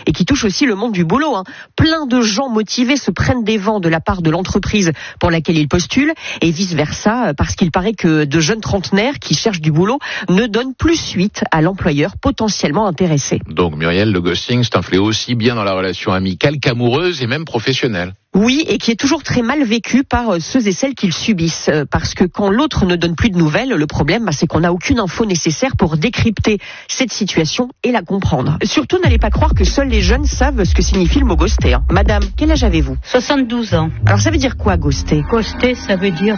et qui touche aussi le monde du boulot. Plein de gens motivés se prennent des vents de la part de l'entreprise pour laquelle ils postulent et vice-versa, parce qu'il paraît que de jeunes trentenaires qui cherchent du boulot ne donnent plus suite à l'employeur potentiellement intéressé. Donc Muriel, le ghosting, c'est un fléau aussi bien dans la relation amicale qu'amoureuse et même professionnelle. Oui, et qui est toujours très mal vécu par ceux et celles qui le subissent. Parce que quand l'autre ne donne plus de nouvelles, le problème, c'est qu'on n'a aucune info nécessaire pour décrypter cette situation et la comprendre. Surtout, n'allez pas croire que seuls les jeunes savent ce que signifie le mot ghoster. Madame, quel âge avez-vous ? 72 ans. Alors ça veut dire quoi, ghoster ? Ghoster, ça veut dire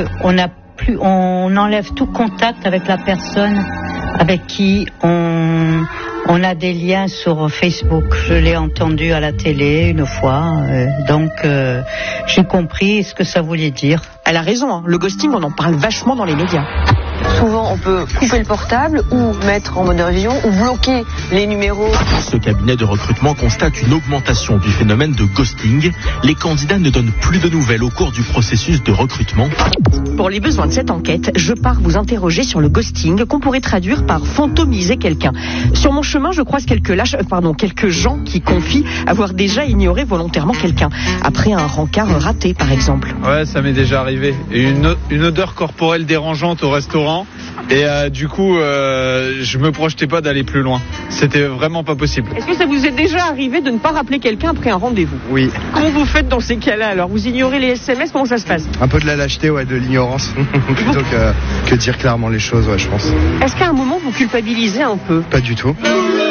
on enlève tout contact avec la personne avec qui on a des liens sur Facebook. Je l'ai entendu à la télé une fois, donc j'ai compris ce que ça voulait dire. Elle a raison, le ghosting, on en parle vachement dans les médias. Souvent, on peut couper le portable ou mettre en mode révision ou bloquer les numéros. Ce cabinet de recrutement constate une augmentation du phénomène de ghosting. Les candidats ne donnent plus de nouvelles au cours du processus de recrutement. Pour les besoins de cette enquête, je pars vous interroger sur le ghosting, qu'on pourrait traduire par fantomiser quelqu'un. Sur mon chemin, je croise quelques gens qui confient avoir déjà ignoré volontairement quelqu'un, après un rencard raté, par exemple. Ouais, ça m'est déjà arrivé. Une odeur corporelle dérangeante au restaurant. Et du coup, je me projetais pas d'aller plus loin. C'était vraiment pas possible. Est-ce que ça vous est déjà arrivé de ne pas rappeler quelqu'un après un rendez-vous ? Oui. Comment vous faites dans ces cas-là alors ? Vous ignorez les SMS ? Comment ça se passe ? Un peu de la lâcheté, de l'ignorance, plutôt que dire clairement les choses, je pense. Est-ce qu'à un moment vous culpabilisez un peu ? Pas du tout.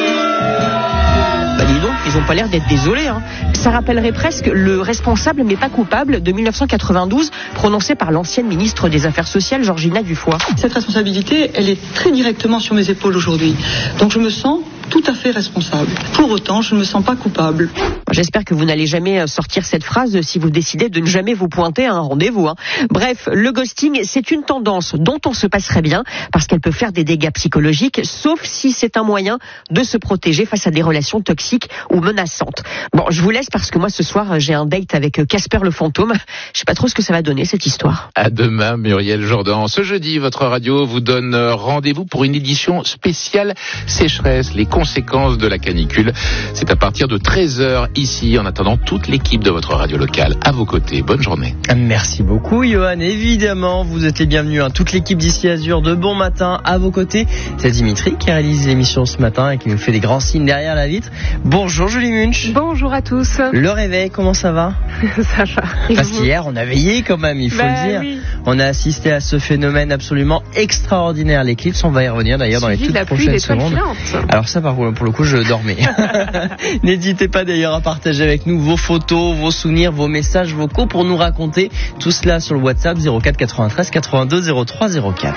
Dis donc, ils n'ont pas l'air d'être désolés. Ça rappellerait presque le responsable mais pas coupable de 1992, prononcé par l'ancienne ministre des Affaires sociales, Georgina Dufoy. Cette responsabilité, elle est très directement sur mes épaules aujourd'hui. Donc je me sens tout à fait responsable. Pour autant, je ne me sens pas coupable. J'espère que vous n'allez jamais sortir cette phrase si vous décidez de ne jamais vous pointer à un rendez-vous. Bref, le ghosting, c'est une tendance dont on se passerait bien parce qu'elle peut faire des dégâts psychologiques, sauf si c'est un moyen de se protéger face à des relations toxiques ou menaçantes. Bon, je vous laisse parce que moi ce soir j'ai un date avec Casper le fantôme. Je sais pas trop ce que ça va donner cette histoire. À demain, Muriel Jourdan. Ce jeudi, votre radio vous donne rendez-vous pour une édition spéciale sécheresse, les conséquences de la canicule. C'est à partir de 13h ici, en attendant toute l'équipe de votre radio locale à vos côtés. Bonne journée. Merci beaucoup, Johan. Évidemment, vous êtes les bienvenus. Toute l'équipe d'ici Azur de Bon Matin à vos côtés. C'est Dimitri qui réalise l'émission ce matin et qui nous fait des grands signes derrière la vitre. Bonjour Julie Munch. Bonjour à tous. Le réveil, comment ça va ? Ça va. Parce qu'hier, on a veillé quand même, il faut le dire. Oui. On a assisté à ce phénomène absolument extraordinaire, l'éclipse. On va y revenir d'ailleurs dans les toutes prochaines secondes. Alors ça, pour le coup, je dormais. N'hésitez pas d'ailleurs à partager avec nous vos photos, vos souvenirs, vos messages vocaux pour nous raconter tout cela sur le WhatsApp 04 93 82 03 04.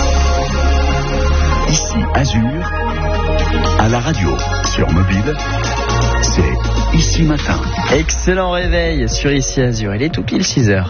Ici Azur, à la radio, sur mobile, c'est Ici Matin. Excellent réveil sur Ici Azur, il est tout pile 6h.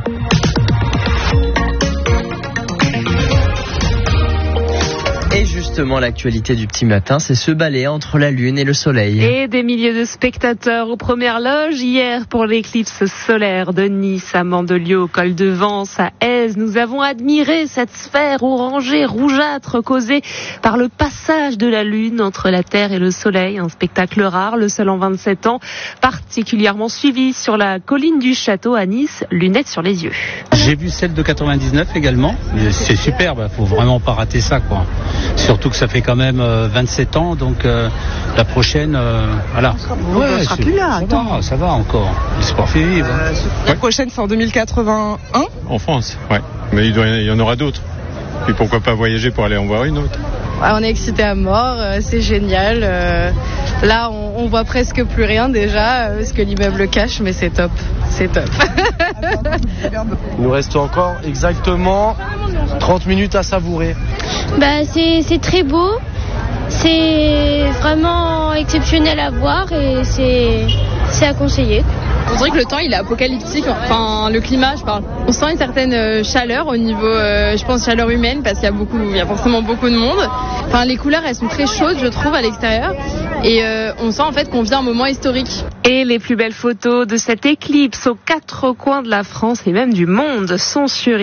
Et justement, l'actualité du petit matin, c'est ce balai entre la lune et le soleil. Et des milliers de spectateurs aux premières loges hier pour l'éclipse solaire de Nice, à Mandelieu, au col de Vence, à Aise. Nous avons admiré cette sphère orangée, rougeâtre, causée par le passage de la lune entre la Terre et le soleil. Un spectacle rare, le seul en 27 ans, particulièrement suivi sur la colline du château à Nice, lunettes sur les yeux. J'ai vu celle de 99 également. C'est superbe, faut vraiment pas rater ça, quoi. Surtout que ça fait quand même 27 ans, donc la prochaine, voilà. On sera plus là, ça va encore. L'espoir fait vivre. La prochaine, c'est en 2081 ? En France, ouais. Mais il y en aura d'autres. Et pourquoi pas voyager pour aller en voir une autre ? On est excités à mort, c'est génial. Là, on voit presque plus rien déjà, parce que l'immeuble cache, mais c'est top. C'est top. Il nous reste encore exactement 30 minutes à savourer. C'est très beau. C'est vraiment exceptionnel à voir et c'est à conseiller. On dirait que le temps il est apocalyptique, enfin le climat je parle. On sent une certaine chaleur au niveau, je pense chaleur humaine parce qu'il y a forcément beaucoup de monde. Enfin les couleurs elles sont très chaudes je trouve à l'extérieur et on sent en fait qu'on vit un moment historique. Et les plus belles photos de cette éclipse aux 4 coins de la France et même du monde sont sur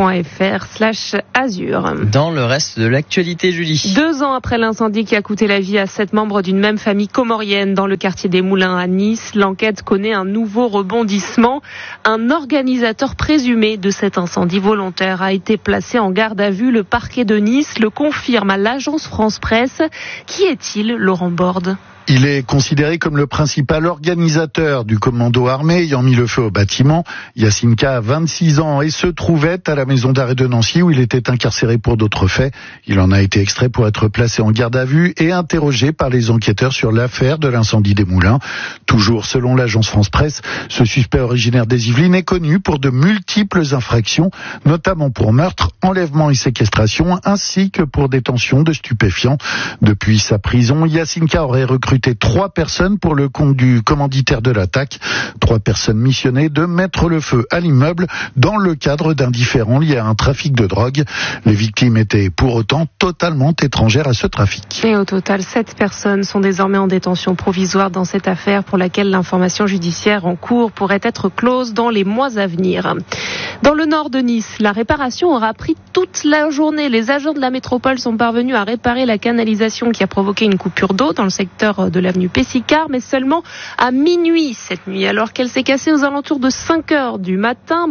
ici.fr/azur. Dans le reste de l'actualité, Julie. 2 ans après l'incendie qui a coûté la vie à 7 membres d'une même famille comorienne dans le quartier des Moulins à Nice, l'enquête connaît un nouveau rebondissement. Un organisateur présumé de cet incendie volontaire a été placé en garde à vue. Le parquet de Nice le confirme à l'agence France Presse. Qui est-il, Laurent Borde ? Il est considéré comme le principal organisateur du commando armé ayant mis le feu au bâtiment. Yacine K a 26 ans et se trouvait à la maison d'arrêt de Nancy où il était incarcéré pour d'autres faits. Il en a été extrait pour être placé en garde à vue et interrogé par les enquêteurs sur l'affaire de l'incendie des Moulins. Toujours selon l'agence France Presse, ce suspect originaire des Yvelines est connu pour de multiples infractions, notamment pour meurtre, enlèvement et séquestration, ainsi que pour détention de stupéfiants. Depuis sa prison, Yacine K aurait recruté 3 personnes pour le compte du commanditaire de l'attaque. 3 personnes missionnées de mettre le feu à l'immeuble dans le cadre d'un différend lié à un trafic de drogue. Les victimes étaient pour autant totalement étrangères à ce trafic. Et au total, 7 personnes sont désormais en détention provisoire dans cette affaire pour laquelle l'information judiciaire en cours pourrait être close dans les mois à venir. Dans le nord de Nice, la réparation aura pris toute la journée. Les agents de la métropole sont parvenus à réparer la canalisation qui a provoqué une coupure d'eau dans le secteur de l'avenue Pessicard, mais seulement à minuit cette nuit, alors qu'elle s'est cassée aux alentours de 5h du matin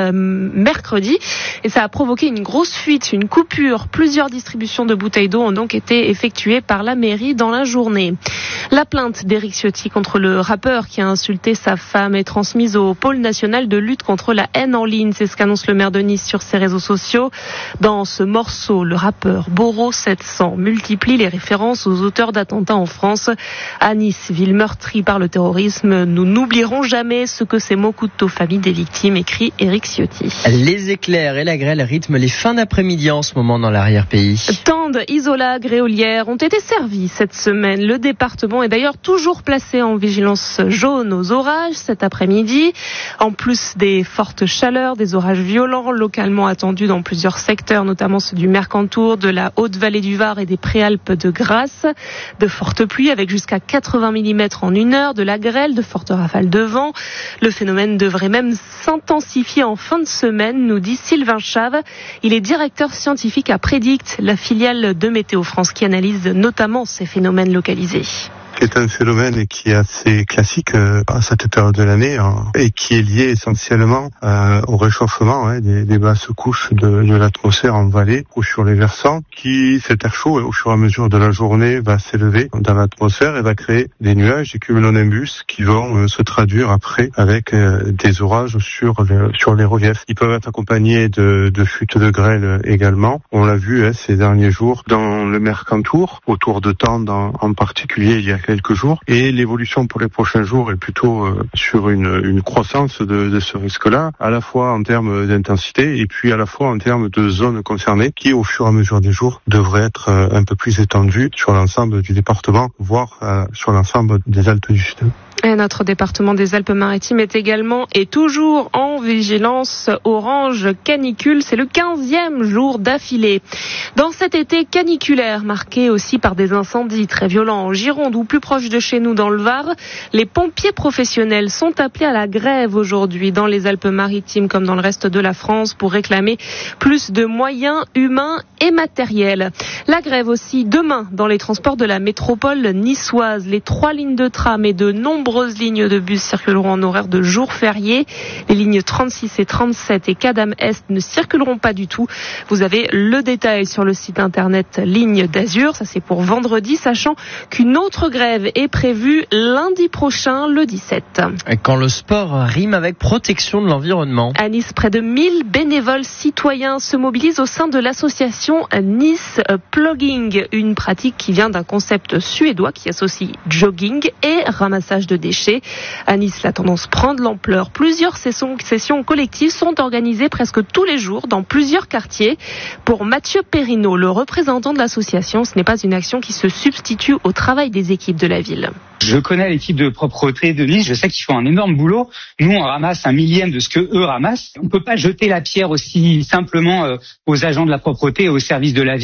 mercredi, et ça a provoqué une grosse fuite, une coupure. Plusieurs distributions de bouteilles d'eau ont donc été effectuées par la mairie dans la journée. La plainte d'Éric Ciotti contre le rappeur qui a insulté sa femme est transmise au pôle national de lutte contre la haine en ligne. C'est ce qu'annonce le maire de Nice sur ses réseaux sociaux. Dans ce morceau, le rappeur Boro 700 multiplie les références aux auteurs d'attentats en France. À Nice, ville meurtrie par le terrorisme, nous n'oublierons jamais ce que ces mots coûtent aux familles des victimes, écrit Éric Ciotti. Les éclairs et la grêle rythment les fins d'après-midi en ce moment dans l'arrière-pays. Tende, Isola, Gréolière ont été servis cette semaine. Le département est d'ailleurs toujours placé en vigilance jaune aux orages cet après-midi. En plus des fortes chaleurs, des orages violents localement attendus dans plusieurs secteurs, notamment ceux du Mercantour, de la Haute-Vallée du Var et des Préalpes de Grasse. De fortes pluies avec jusqu'à 80 mm en 1 heure, de la grêle, de fortes rafales de vent. Le phénomène devrait même s'intensifier en fin de semaine, nous dit Sylvain Chave. Il est directeur scientifique à Prédict, la filiale de Météo France qui analyse notamment ces phénomènes localisés. C'est un phénomène qui est assez classique à cette période de l'année et qui est lié essentiellement au réchauffement des basses couches de l'atmosphère en vallée ou sur les versants, cet air chaud au fur et à mesure de la journée va s'élever dans l'atmosphère et va créer des nuages, des cumulonimbus qui vont se traduire après avec des orages sur les reliefs. Ils peuvent être accompagnés de chutes de grêle également. On l'a vu ces derniers jours dans le Mercantour, autour de Tende en particulier il y a quelques jours, et l'évolution pour les prochains jours est plutôt sur une croissance de ce risque-là, à la fois en termes d'intensité et puis à la fois en termes de zones concernées qui au fur et à mesure des jours devraient être un peu plus étendues sur l'ensemble du département, voire sur l'ensemble des Alpes du Sud. Et notre département des Alpes-Maritimes est également et toujours en vigilance orange canicule. C'est le 15e jour d'affilée. Dans cet été caniculaire, marqué aussi par des incendies très violents en Gironde ou plus proche de chez nous dans le Var, les pompiers professionnels sont appelés à la grève aujourd'hui dans les Alpes-Maritimes comme dans le reste de la France pour réclamer plus de moyens humains et matériels. La grève aussi demain dans les transports de la métropole niçoise. Les 3 lignes de tram et de nombreuses lignes de bus circuleront en horaire de jour férié. Les lignes 36 et 37 et Cadam Est ne circuleront pas du tout. Vous avez le détail sur le site internet Ligne d'Azur. Ça c'est pour vendredi, sachant qu'une autre grève est prévue lundi prochain, le 17. Quand le sport rime avec protection de l'environnement. À Nice, près de 1000 bénévoles citoyens se mobilisent au sein de l'association Nice Plugging, une pratique qui vient d'un concept suédois qui associe jogging et ramassage de déchets. À Nice, la tendance prend de l'ampleur. Plusieurs sessions collectives sont organisées presque tous les jours dans plusieurs quartiers. Pour Mathieu Perrineau, le représentant de l'association, ce n'est pas une action qui se substitue au travail des équipes de la ville. Je connais l'équipe de propreté de Nice, je sais qu'ils font un énorme boulot. Nous, on ramasse 1/1000 de ce que eux ramassent. On ne peut pas jeter la pierre aussi simplement aux agents de la propreté et aux services de la ville.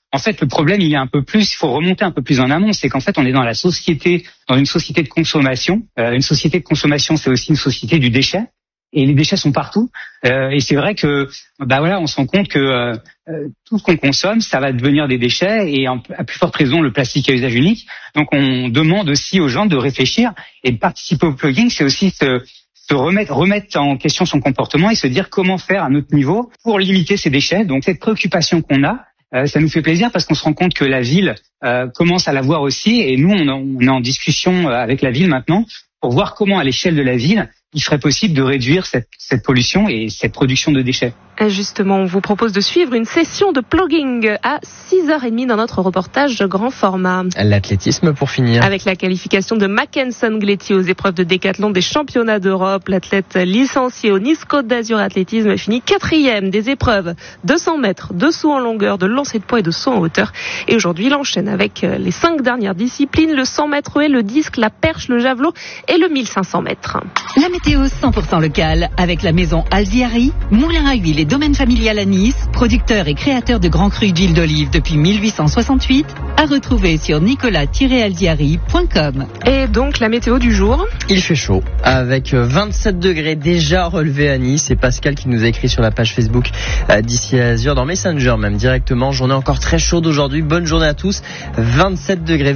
En fait, le problème, il faut remonter un peu plus en amont. C'est qu'en fait, on est dans une société de consommation. Une société de consommation, c'est aussi une société du déchet. Et les déchets sont partout. Et c'est vrai que, on se rend compte que tout ce qu'on consomme, ça va devenir des déchets. Et à plus forte raison, le plastique à usage unique. Donc, on demande aussi aux gens de réfléchir et de participer au plugging. C'est aussi se remettre en question son comportement et se dire comment faire à notre niveau pour limiter ces déchets. Donc, cette préoccupation qu'on a, ça nous fait plaisir parce qu'on se rend compte que la ville commence à l'avoir aussi. Et nous, on est en discussion avec la ville maintenant pour voir comment, à l'échelle de la ville, il serait possible de réduire cette pollution et cette production de déchets. Justement, on vous propose de suivre une session de plugging à 6h30 dans notre reportage grand format. L'athlétisme pour finir. Avec la qualification de Mackenson Gletti aux épreuves de décathlon des championnats d'Europe, l'athlète licencié au Nice Côte d'Azur Athlétisme finit 4e des épreuves 200 mètres, de saut en longueur, de lancer de poids et de saut en hauteur. Et aujourd'hui, il enchaîne avec les 5 dernières disciplines, le 100 mètres haies, le disque, la perche, le javelot et le 1500 mètres. La météo 100% locale avec la maison Alziari, moulin à huile et domaine familial à Nice, producteur et créateur de grands crus d'huile d'olive depuis 1868, à retrouver sur nicolas-alziari.com. Et donc la météo du jour. Il fait chaud, avec 27 degrés déjà relevés à Nice. C'est Pascal qui nous a écrit sur la page Facebook d'Ici Azur, dans Messenger même directement. Journée encore très chaude aujourd'hui, bonne journée à tous. 27 degrés,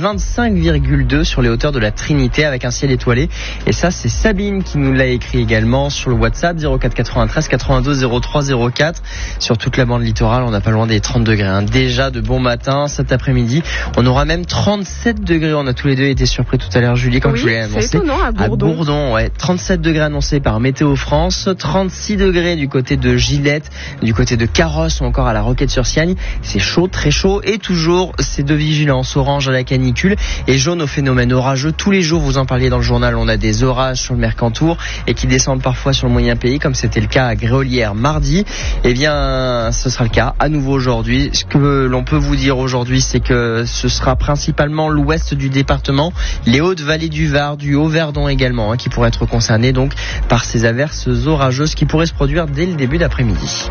25,2 sur les hauteurs de la Trinité avec un ciel étoilé. Et ça, c'est Sabine qui nous l'a écrit également sur le WhatsApp 04 93 82 03 04. Sur toute la bande littorale, on n'a pas loin des 30 degrés. Déjà de bon matin cet après-midi. On aura même 37 degrés. On a tous les deux été surpris tout à l'heure, Julie, comme je vous l'ai annoncé. C'est étonnant, à Bourdon. À Bourdon, ouais. 37 degrés annoncés par Météo France. 36 degrés du côté de Gillette, du côté de Carrosse ou encore à la Roquette-sur-Siagne. C'est chaud, très chaud. Et toujours ces deux vigilances, orange à la canicule et jaune au phénomène orageux. Tous les jours, vous en parliez dans le journal, on a des orages sur le Mercantour et qui descendent parfois sur le moyen pays, comme c'était le cas à Gréolière mardi. Eh bien, ce sera le cas à nouveau aujourd'hui. Ce que l'on peut vous dire aujourd'hui, c'est que ce sera principalement l'ouest du département, les hautes vallées du Var, du Haut-Verdon également, qui pourraient être concernés donc par ces averses orageuses qui pourraient se produire dès le début d'après-midi.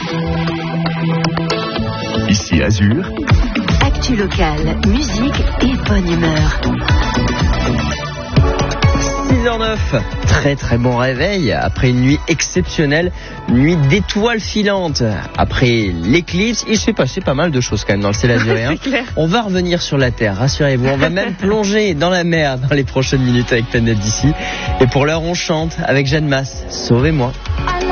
Ici Azur. Actu locale, musique et bonne humeur. 6h09, très très bon réveil après une nuit exceptionnelle, une nuit d'étoiles filantes. Après l'éclipse, il s'est passé pas mal de choses quand même dans le ciel azurien. On va revenir sur la terre, rassurez-vous, on va même plonger dans la mer dans les prochaines minutes avec Planète d'ici. Et pour l'heure, on chante avec Jeanne Masse, Sauvez-moi.